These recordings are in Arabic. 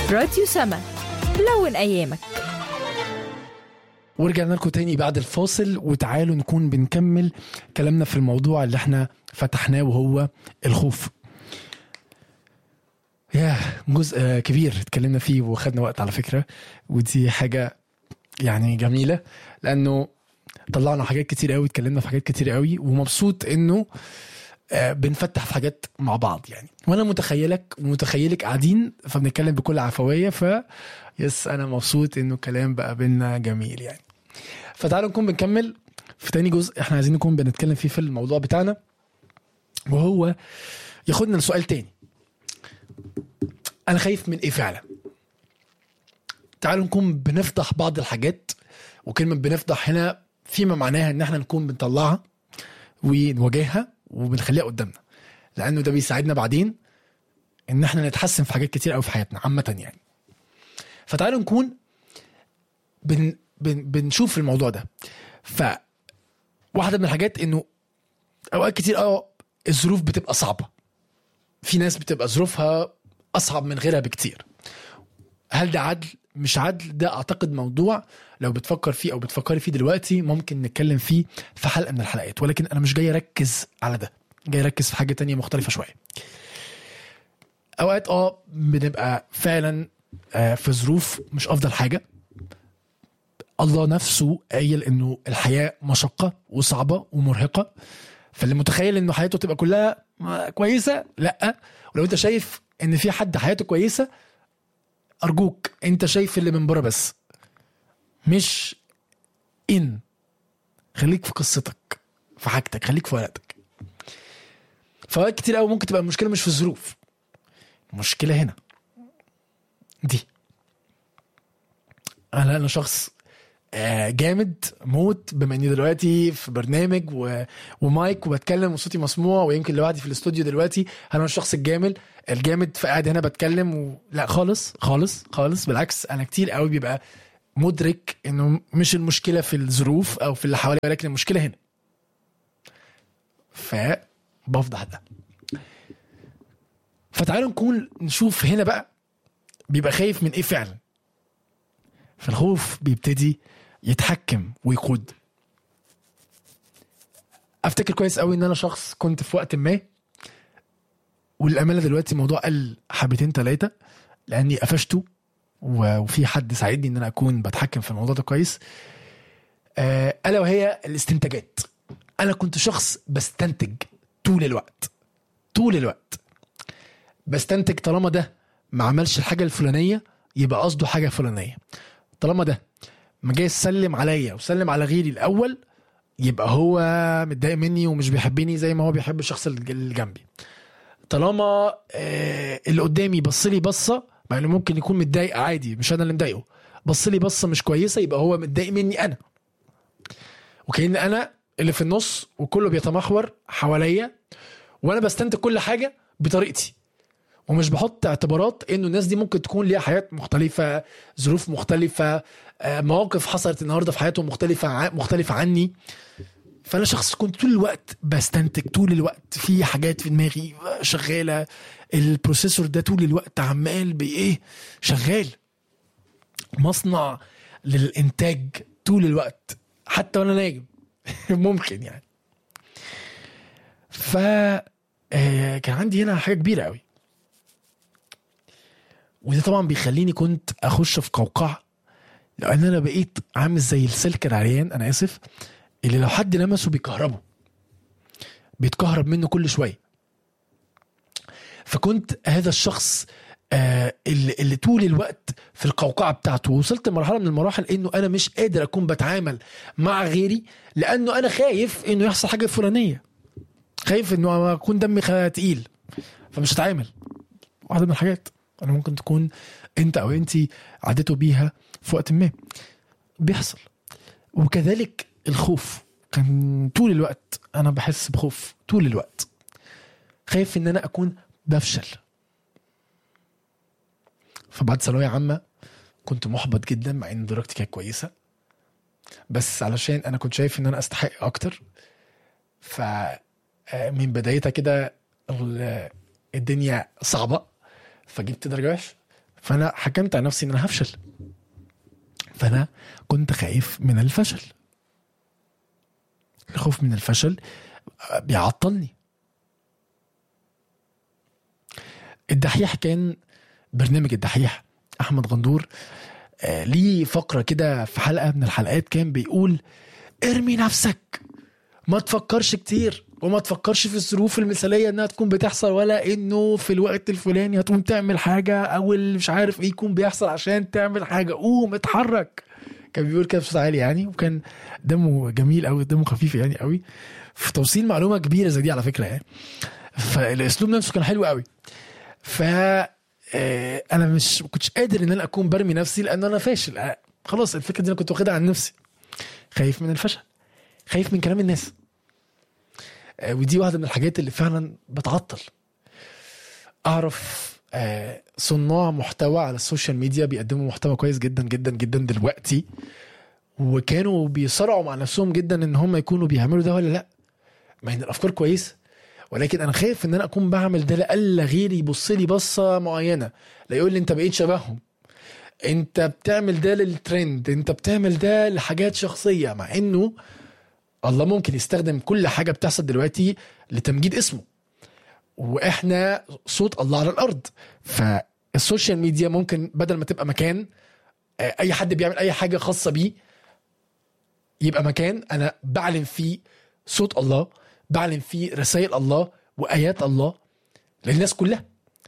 راديو سما، لون أيامك. ورجعنا لكم تاني بعد الفاصل، وتعالوا نكون بنكمل كلامنا في الموضوع اللي احنا فتحناه وهو الخوف. جزء كبير اتكلمنا فيه وخدنا وقت على فكرة، ودي حاجة يعني جميلة لأنه طلعنا حاجات كتير قوي، اتكلمنا في حاجات كتير قوي، ومبسوط انه بنفتح في حاجات مع بعض يعني. وانا متخيلك قاعدين فبنتكلم بكل عفوية، يس انا مبسوط انه الكلام بقى بينا جميل يعني. فتعالوا نكون بنكمل في تاني جزء احنا عايزين نكون بنتكلم فيه في الموضوع بتاعنا، وهو ياخدنا لسؤال تاني: انا خايف من ايه فعلا؟ تعالوا نكون بنفضح بعض الحاجات، وكلمة بنفضح هنا فيما معناها ان احنا نكون بنطلعها ونواجهها وبنخليها قدامنا، لانه ده بيساعدنا بعدين ان احنا نتحسن في حاجات كتير قوي في حياتنا عامة يعني. فتعالوا نكون بنشوف الموضوع ده. فواحدة من الحاجات انه اوقات كتير الظروف بتبقى صعبة، في ناس بتبقى ظروفها اصعب من غيرها بكتير. هل ده عدل؟ مش عدل. ده اعتقد موضوع لو بتفكر فيه او بتفكري فيه دلوقتي ممكن نتكلم فيه في حلقة من الحلقات، ولكن انا مش جاي اركز على ده، جاي اركز في حاجة تانية مختلفة شوية. اوقات بنبقى فعلا في ظروف مش افضل حاجة. الله نفسه قايل انه الحياة مشقة وصعبة ومرهقة، فاللي متخيل انه حياته تبقى كلها كويسة لا. ولو انت شايف ان في حد حياته كويسة، ارجوك انت شايف اللي من بره بس، مش خليك في قصتك، في حاجتك، خليك في ورقتك. فوقت كتير قوي ممكن تبقى المشكلة مش في الظروف، المشكلة هنا دي. انا شخص جامد موت، بما اني دلوقتي في برنامج ومايك وبتكلم وصوتي مسموع، ويمكن لوحدي في الاستوديو دلوقتي. انا الشخص الجامد فقاعد هنا بتكلم لا خالص خالص خالص، بالعكس انا كتير قوي بيبقى مدرك انه مش المشكلة في الظروف او في اللي حوالي، ولكن المشكلة هنا. فبفضح ده. فتعالوا نكون نشوف هنا بقى بيبقى خايف من ايه فعلا. فالخوف بيبتدي يتحكم ويقود. افتكر كويس قوي ان انا شخص كنت في وقت ما، والامانه دلوقتي الموضوع قل حبتين 3 لاني قفشته، وفي حد ساعدني ان انا اكون بتحكم في الموضوع ده كويس. الا وهي الاستنتاجات. انا كنت شخص بستنتج طول الوقت بستنتج. طالما ده ما عملش الحاجه الفلانيه يبقى قصده حاجه فلانيه. طالما ده ما جاي يسلم عليا وسلم على غيري الاول يبقى هو متضايق مني ومش بيحبني زي ما هو بيحب الشخص اللي جنبي. طالما اللي قدامي بصلي بصه، مع انه ممكن يكون متضايق عادي، مش انا اللي مضايقه، بصلي بصه مش كويسه، يبقى هو متضايق مني انا. وكأن انا اللي في النص وكله بيتمحور حواليا، وانا بستنتج كل حاجه بطريقتي، ومش بحط اعتبارات انه الناس دي ممكن تكون ليها حياة مختلفة، ظروف مختلفة، مواقف حصلت النهاردة في حياته مختلفة عني. فانا شخص كنت طول الوقت بستنتج، طول الوقت في حاجات في دماغي شغالة، البروسيسور ده طول الوقت عمال شغال، مصنع للإنتاج طول الوقت حتى وانا نايم ممكن يعني. كان عندي هنا حاجة كبيرة قوي، وده طبعا بيخليني كنت اخش في قوقعة، لان انا بقيت عامل زي السلك العريان، انا اسف، اللي لو حد لمسه بيتكهرب منه كل شوية. فكنت هذا الشخص اللي طول الوقت في القوقعة بتاعته. وصلت لمرحلة من المراحل انه انا مش قادر اكون بتعامل مع غيري، لانه انا خايف انه يحصل حاجة فلانية، خايف انه اكون دمي تقيل فمش هتعامل. واحدة من الحاجات أنا ممكن تكون أنت أو أنتي عدتوا بيها في وقت ما بيحصل. وكذلك الخوف، كان طول الوقت أنا بحس بخوف طول الوقت، خايف إن أنا أكون بفشل. فبعد ثانوية عامة كنت محبط جدا، مع إن درجتي كانت كويسة، بس علشان أنا كنت شايف إن أنا أستحق أكتر. فمن بدايتها كده الدنيا صعبة، فجبت درجة وحش، فانا حكمت على نفسي ان انا هفشل. فانا كنت خايف من الفشل. الخوف من الفشل بيعطلني. الدحيح كان برنامج الدحيح احمد غندور ليه فقرة كده في حلقة من الحلقات كان بيقول ارمي نفسك، ما تفكرش كتير وما تفكرش في الظروف المثالية انها تكون بتحصل، ولا انه في الوقت الفلاني هتقوم تعمل حاجة او مش عارف ايه يكون بيحصل عشان تعمل حاجة. قوم اتحرك. كان بيقول كده بصوت عالي يعني، وكان دمه جميل قوي، دمه خفيف يعني قوي في توصيل معلومة كبيرة زي دي على فكرة يعني. فالاسلوب نفسه كان حلو قوي. انا مش كنتش قادر ان انا اكون برمي نفسي لان انا فاشل. خلاص الفكرة دي انا كنت واخدها عن نفسي. خايف من الفشل، خايف من كلام الناس. ودي واحدة من الحاجات اللي فعلا بتعطل. اعرف صناع محتوى على السوشيال ميديا بيقدموا محتوى كويس جدا جدا جدا دلوقتي، وكانوا بيصارعوا مع نفسهم جدا ان هم يكونوا بيعملوا ده ولا لا، مع ان الافكار كويسه، ولكن انا خايف ان انا اكون بعمل ده لألا غيري يبص لي بصه معينه، لا يقول لي انت بقيت شبههم، انت بتعمل ده للترند، انت بتعمل ده لحاجات شخصيه. مع انه الله ممكن يستخدم كل حاجه بتحصل دلوقتي لتمجيد اسمه، واحنا صوت الله على الارض. فالسوشيال ميديا ممكن بدل ما تبقى مكان اي حد بيعمل اي حاجه خاصه بيه، يبقى مكان انا بعلن فيه صوت الله، بعلن فيه رسائل الله وايات الله للناس كلها،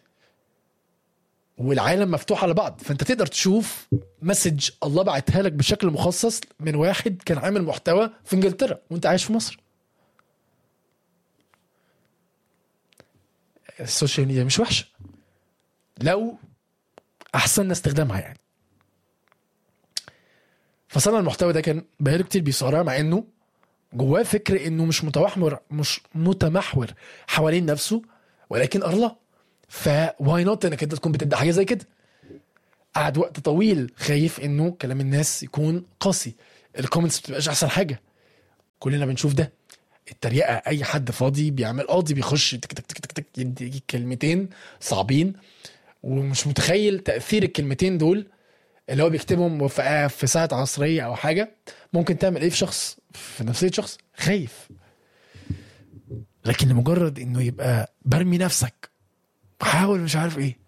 والعالم مفتوح على بعض. فانت تقدر تشوف مسج الله بعتها لك بشكل مخصص من واحد كان عامل محتوى في انجلترا وانت عايش في مصر. السوشيال ميديا مش وحشه لو احسن استخدامها يعني. فصنع المحتوى ده كان بقاله كتير بيصارع، مع انه جواه فكر انه مش متمحور حوالين نفسه ولكن الله. فواي نوت انك انت تكون بتبدا حاجه زي كده. قعد وقت طويل خايف انه كلام الناس يكون قاسي، الكومنتس بتبقاش احسن حاجه، كلنا بنشوف ده. التريقه، اي حد فاضي بيعمل قاضي بيخش تك تك تك تك يدي كلمتين صعبين ومش متخيل تاثير الكلمتين دول اللي هو بيكتبهم في ساعه عصريه او حاجه ممكن تعمل ايه في شخص، في نفسيه شخص خايف. لكن لمجرد انه يبقى برمي نفسك حاول مش عارف ايه،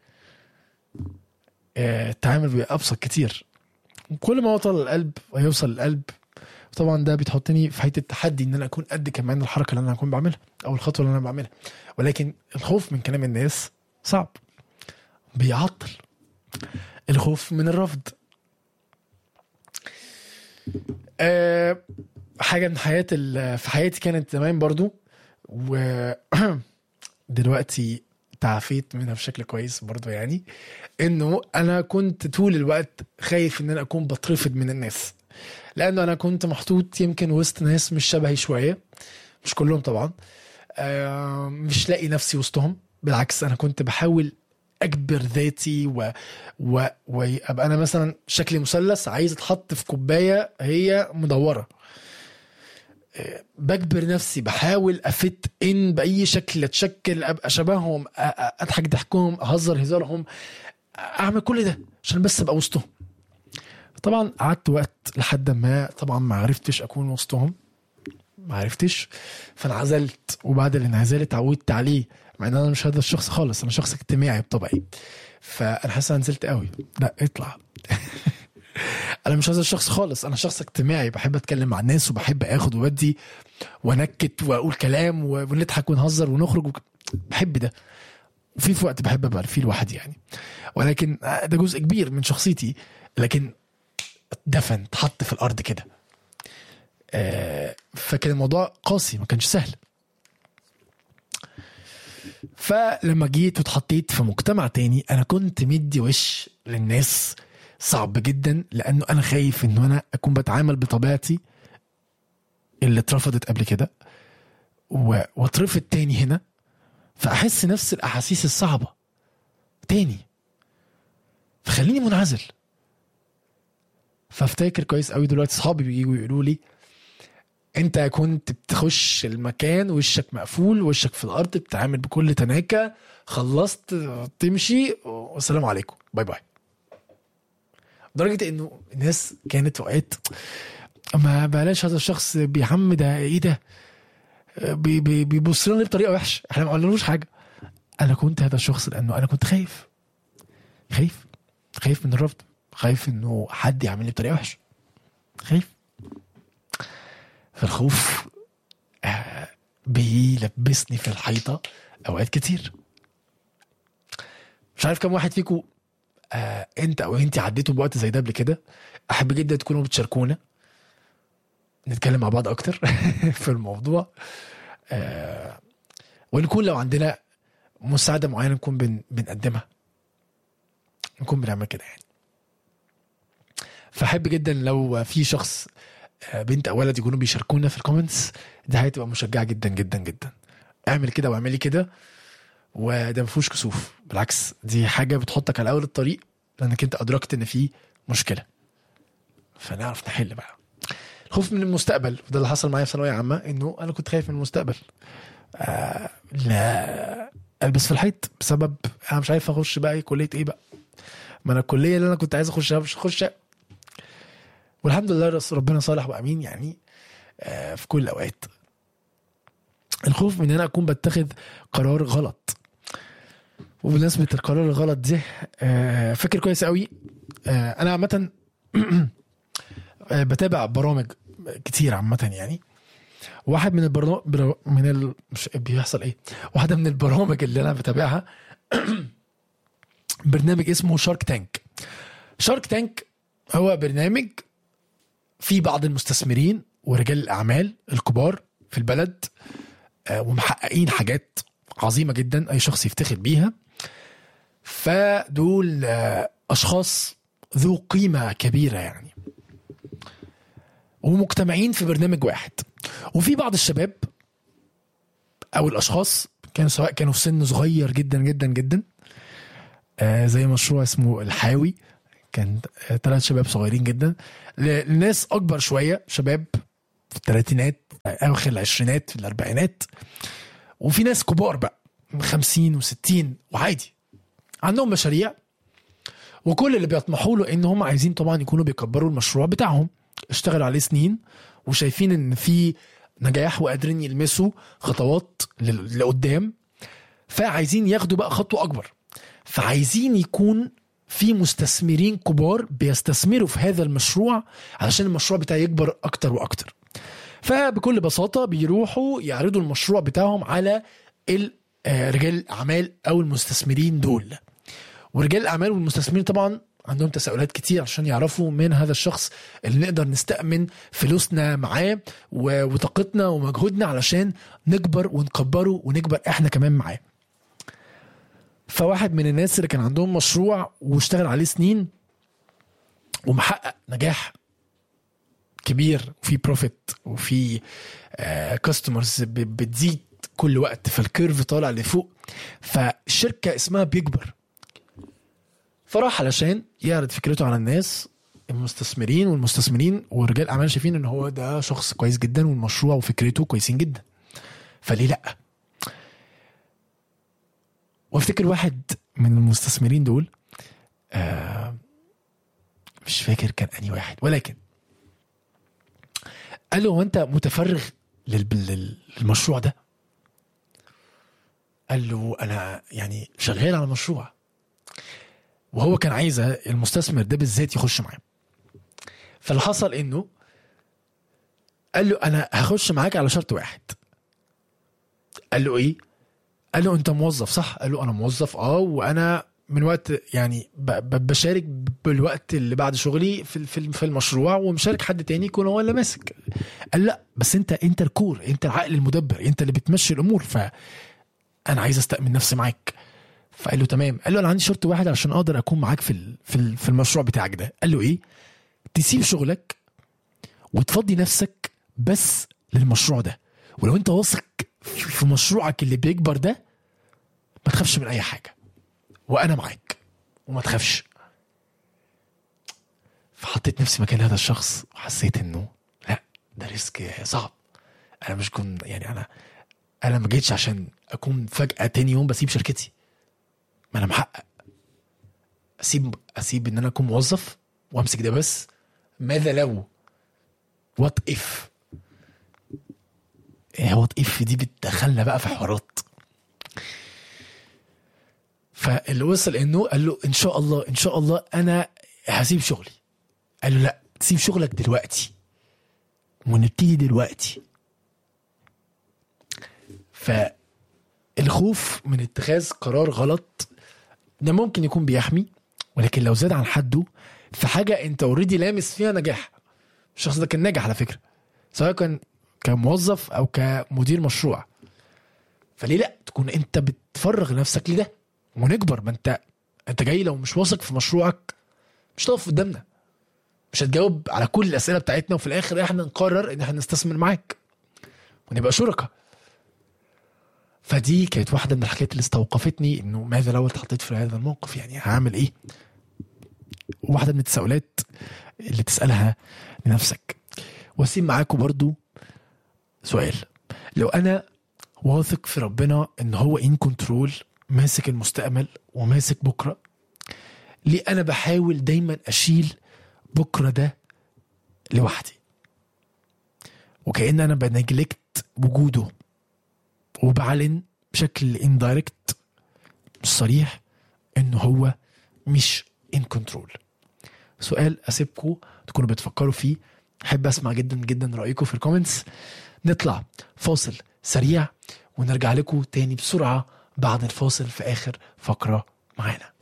التعامل بيبقى ابسط كتير. كل ما وصل للقلب هيوصل للقلب. طبعا ده بتحطني في حته التحدي ان انا اكون قد كمان الحركه اللي انا هكون بعملها او الخطوه اللي انا بعملها، ولكن الخوف من كلام الناس صعب بيعطل. الخوف من الرفض حاجه من في حياتي كانت زمان برضو، ودلوقتي تعافيت منها بشكل كويس برضو. يعني انه انا كنت طول الوقت خايف ان انا اكون بترفض من الناس، لانه انا كنت محطوط يمكن وسط ناس مش شبهي شويه، مش كلهم طبعا، مش لاقي نفسي وسطهم. بالعكس انا كنت بحاول اجبر ذاتي وابقى انا مثلا شكلي مثلث عايز اتحط في كوبايه هي مدوره، بجبر نفسي، بحاول افت ان باي شكل اتشكل ابقى شبههم، اضحك ضحكهم، اهزر هزارهم، اعمل كل ده عشان بس ابقى وسطهم. طبعا قعدت وقت لحد ما طبعا ما عرفتش اكون وسطهم، ما عرفتش، فانعزلت. وبعد الانعزال اتعودت عليه، مع ان انا مش هذا الشخص خالص، انا شخص اجتماعي بطبعي. فانا حاسس انا نزلت قوي، لا اطلع انا مش هذا الشخص خالص، انا شخص اجتماعي، بحب اتكلم مع الناس وبحب اخد وودي ونكت واقول كلام ونضحك ونهزر ونخرج بحب ده. وفي وقت بحب ابقى فيه لوحدي يعني، ولكن ده جزء كبير من شخصيتي، لكن دفن اتحط في الارض كده. فكان الموضوع قاسي، ما كانش سهل. فلما جيت واتحطيت في مجتمع تاني انا كنت مدي وش للناس صعب جدا، لانه انا خايف انه انا اكون بتعامل بطبيعتي اللي اترفضت قبل كده واترفض تاني هنا، فاحس نفس الاحاسيس الصعبة تاني، فخليني منعزل. فافتكر كويس قوي دلوقتي صحابي بييجوا يقولوا لي انت كنت بتخش المكان وشك مقفول، وشك في الارض، بتتعامل بكل تناكة، خلصت تمشي والسلام عليكم باي باي. لدرجه انه الناس كانت وقت ما بلاش هذا الشخص بيعم ده ايه ده، بيبص لنا بطريقه وحشه، احنا ما قلنالوش حاجه. انا كنت هذا الشخص لانه انا كنت خايف من الرفض، خايف انه حد يعمل لي بطريقه وحشه، خايف. فالخوف بيلبسني في الحيطه اوقات كتير. مش عارف كم واحد فيكم انت او انت عديتوا بوقت زي ده قبل كده. احب جدا تكونوا بتشاركونا نتكلم مع بعض اكتر في الموضوع، ونكون لو عندنا مساعدة معينة نكون بنقدمها، نكون بنعمل كده يعني. فأحب جدا لو في شخص بنت أو ولد يكونوا بيشاركونا في الكومنتس، ده هتبقى مشجعة جدا جدا جدا. اعمل كده واعملي كده، وده مفيهوش كسوف، بالعكس دي حاجة بتحطك على أول الطريق لأنك أنت أدركت إن في مشكلة، فنعرف نحل بقى. الخوف من المستقبل، وده اللي حصل معايا في ثانوية عامة، إنه أنا كنت خايف من المستقبل. لا البس في الحيط بسبب انا مش عارف اخش بقى كليه ايه بقى. ما انا الكليه اللي انا كنت عايز اخشها مش اخشها، والحمد لله ربنا صالح وامين يعني في كل الاوقات. الخوف من ان انا اكون بتخذ قرار غلط، وبالنسبه للقرار الغلط ده فكر كويس قوي. انا عامه بتابع برامج كتير عامه يعني. واحد من مش بيحصل ايه، واحده من البرامج اللي انا بتابعها برنامج اسمه شارك تانك. هو برنامج فيه بعض المستثمرين ورجال الاعمال الكبار في البلد ومحققين حاجات عظيمه جدا اي شخص يفتخر بيها. فدول اشخاص ذو قيمه كبيره يعني، ومجتمعين في برنامج واحد. وفي بعض الشباب او الاشخاص سواء كانوا في سن صغير جدا جدا جدا، زي مشروع اسمه الحاوي، كان 3 شباب صغيرين جدا، لناس اكبر شويه، شباب في الثلاثينات اواخر العشرينات في الاربعينات، وفي ناس كبار بقى 50 و60 وعادي عندهم مشاريع، وكل اللي بيطمحوا له ان هم عايزين طبعا يكونوا بيكبروا المشروع بتاعهم، اشتغلوا عليه سنين وشايفين ان في نجاح وقادرين يلمسوا خطوات لقدام، فعايزين ياخدوا بقى خطوة أكبر. فعايزين يكون في مستثمرين كبار بيستثمروا في هذا المشروع علشان المشروع بتاعه يكبر أكتر وأكتر. فبكل بساطة بيروحوا يعرضوا المشروع بتاعهم على رجال الأعمال أو المستثمرين دول. ورجال الأعمال والمستثمرين طبعا عندهم تساؤلات كتير عشان يعرفوا من هذا الشخص اللي نقدر نستأمن فلوسنا معاه وطاقتنا ومجهودنا علشان نكبر ونكبره ونكبر احنا كمان معاه. فواحد من الناس اللي كان عندهم مشروع واشتغل عليه سنين ومحقق نجاح كبير وفي بروفيت وفي كاستمرز بتزيد كل وقت، فالكيرف طالع لفوق، فالشركة اسمها بيكبر. فراح علشان يعرض فكرته على الناس المستثمرين ورجال الاعمال، شايفين ان هو ده شخص كويس جدا والمشروع وفكرته كويسين جدا، فليه لا. وافتكر واحد من المستثمرين دول مش فاكر كان اني واحد، ولكن قال له: هو انت متفرغ للمشروع ده؟ قال له: انا يعني شغال على مشروع. وهو كان عايز المستثمر ده بالذات يخش معاه. فاللي حصل انه قال له: انا هخش معاك على شرط واحد. قال له: ايه؟ قال له: انت موظف صح؟ قال له: انا موظف وانا من وقت يعني بشارك بالوقت اللي بعد شغلي في المشروع، ومشارك حد تاني يكون هو اللي ماسك. قال: لا بس انت الكور، انت العقل المدبر، انت اللي بتمشي الامور، فانا عايز استأمن نفسي معاك. فقال له: تمام. قال له: انا عندي شرط واحد عشان اقدر اكون معاك في المشروع بتاعك ده. قال له: ايه؟ تسيب شغلك وتفضي نفسك بس للمشروع ده، ولو انت واثق في مشروعك اللي بيكبر ده ما تخافش من اي حاجة، وانا معاك وما تخافش. فحطيت نفسي مكان هذا الشخص وحسيت انه لا، ده ريسك صعب. انا مش كنت يعني انا ما جيتش عشان اكون فجأة تاني يوم بسيب شركتي. ما انا محقق اسيب ان انا اكون موظف وامسك ده بس. ماذا لو وات اف؟ وات اف دي بتدخلنا بقى في حوارات. فاللي وصل انه قال له ان شاء الله ان شاء الله انا هسيب شغلي. قال له لا، تسيب شغلك دلوقتي ونبتدي دلوقتي. فالخوف من اتخاذ قرار غلط ده ممكن يكون بيحمي، ولكن لو زاد عن حده في حاجة انت اوريدي لامس فيها نجاح. الشخص ده كان ناجح على فكرة، سواء كان كموظف او كمدير مشروع. فليه لا تكون انت بتفرغ نفسك لده ونكبر؟ ما انت جاي لو مش واثق في مشروعك مش هتقف قدامنا، مش هتجاوب على كل الاسئله بتاعتنا، وفي الاخر احنا نقرر ان احنا نستثمر معاك ونبقى شركاء. فدي كانت واحده من الحاجات اللي استوقفتني، انه ماذا لو اتحطيت في هذا الموقف، يعني هعمل ايه؟ واحده من التساؤلات اللي تسالها لنفسك. واسيب معاكم برضو سؤال: لو انا واثق في ربنا ان هو ان كنترول، ماسك المستقبل وماسك بكره، ليه انا بحاول دايما اشيل بكره ده لوحدي، وكأن انا بنجلكت وجوده وبعلن بشكل اندايركت مش صريح انه هو مش ان كنترول؟ سؤال اسيبكم تكونوا بتفكروا فيه. احب اسمع جدا جدا رايكم في الكومنتس. نطلع فاصل سريع ونرجع لكم تاني بسرعه بعد الفاصل في اخر فقره معانا.